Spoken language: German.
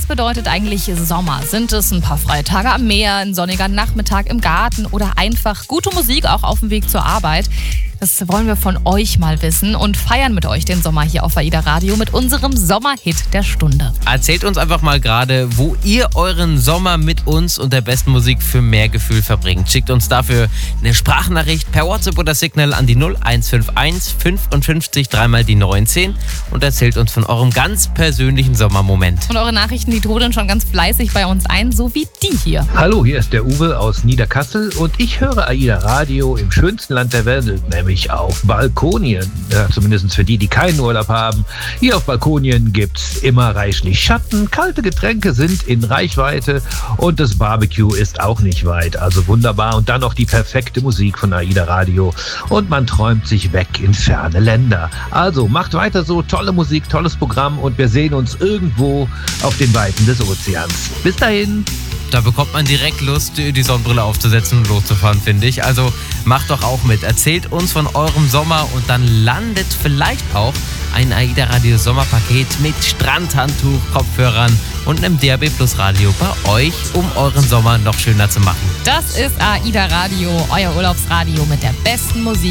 bedeutet eigentlich Sommer? Sind es ein paar freie Tage am Meer, ein sonniger Nachmittag im Garten oder einfach gute Musik auch auf dem Weg zur Arbeit? Das wollen wir von euch mal wissen und feiern mit euch den Sommer hier auf AIDA Radio mit unserem Sommerhit der Stunde. Erzählt uns einfach mal gerade, wo ihr euren Sommer mit uns und der besten Musik für mehr Gefühl verbringt. Schickt uns dafür eine Sprachnachricht per WhatsApp oder Signal an die 0151 55 3 die 19 und erzählt uns von eurem ganz persönlichen Sommermoment. Und eure Nachrichten, die trudeln schon ganz fleißig bei uns ein, so wie die hier. Hallo, hier ist der Uwe aus Niederkassel und ich höre AIDA Radio im schönsten Land der Welt, nämlich auf Balkonien. Ja, zumindest für die keinen Urlaub haben. Hier auf Balkonien gibt's immer reichlich Schatten, kalte Getränke sind in Reichweite und das Barbecue ist auch nicht weit. Also wunderbar. Und dann noch die perfekte Musik von AIDA Radio und man träumt sich weg in ferne Länder. Also macht weiter so, tolle Musik, tolles Programm und wir sehen uns irgendwo auf den Weiten des Ozeans. Bis dahin. Da bekommt man direkt Lust, die Sonnenbrille aufzusetzen und loszufahren, finde ich. Also macht doch auch mit. Erzählt uns von eurem Sommer und dann landet vielleicht auch ein AIDA Radio Sommerpaket mit Strandhandtuch, Kopfhörern und einem DAB Plus Radio bei euch, um euren Sommer noch schöner zu machen. Das ist AIDA Radio, euer Urlaubsradio mit der besten Musik.